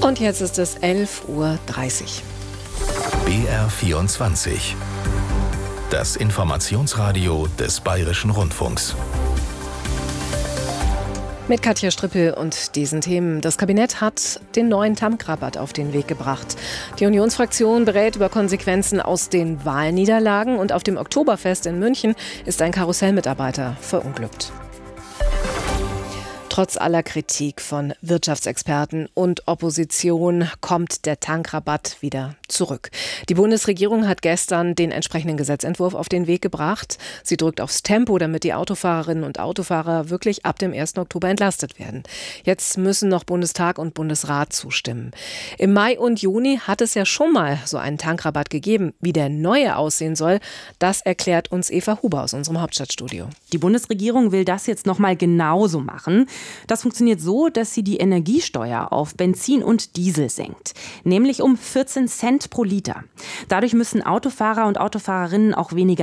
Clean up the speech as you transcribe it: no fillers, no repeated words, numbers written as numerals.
Und jetzt ist es 11:30 Uhr. BR24. Das Informationsradio des Bayerischen Rundfunks. Mit Katja Strippel und diesen Themen. Das Kabinett hat den neuen Tankrabatt auf den Weg gebracht. Die Unionsfraktion berät über Konsequenzen aus den Wahlniederlagen und auf dem Oktoberfest in München ist ein Karussellmitarbeiter verunglückt. Trotz aller Kritik von Wirtschaftsexperten und Opposition kommt der Tankrabatt wieder zurück. Die Bundesregierung hat gestern den entsprechenden Gesetzentwurf auf den Weg gebracht. Sie drückt aufs Tempo, damit die Autofahrerinnen und Autofahrer wirklich ab dem 1. Oktober entlastet werden. Jetzt müssen noch Bundestag und Bundesrat zustimmen. Im Mai und Juni hat es ja schon mal so einen Tankrabatt gegeben. Wie der neue aussehen soll, das erklärt uns Eva Huber aus unserem Hauptstadtstudio. Die Bundesregierung will das jetzt noch mal genauso machen. Das funktioniert so, dass sie die Energiesteuer auf Benzin und Diesel senkt, nämlich um 14 Cent pro Liter. Dadurch müssen Autofahrer und Autofahrerinnen auch weniger